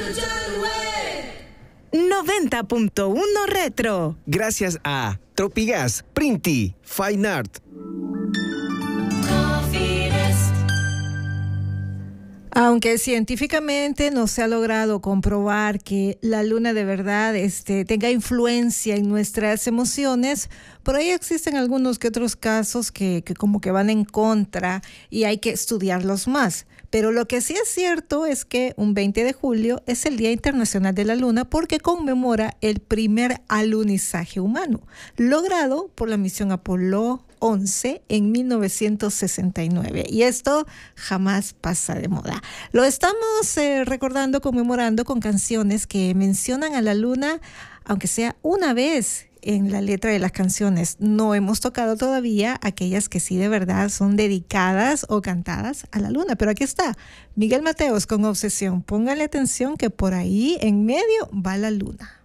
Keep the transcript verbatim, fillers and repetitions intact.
noventa punto uno Retro. Gracias a Tropigas, Printi, Fine Art. Aunque científicamente no se ha logrado comprobar que la luna de verdad este, tenga influencia en nuestras emociones, por ahí existen algunos que otros casos que, que como que van en contra y hay que estudiarlos más. Pero lo que sí es cierto es que un veinte de julio es el Día Internacional de la Luna porque conmemora el primer alunizaje humano, logrado por la misión Apolo once en mil novecientos sesenta y nueve. Y esto jamás pasa de moda. Lo estamos eh, recordando, conmemorando con canciones que mencionan a la luna, aunque sea una vez en la letra de las canciones. No hemos tocado todavía aquellas que sí de verdad son dedicadas o cantadas a la luna. Pero aquí está Miguel Mateos con Obsesión. Póngale atención que por ahí en medio va la luna.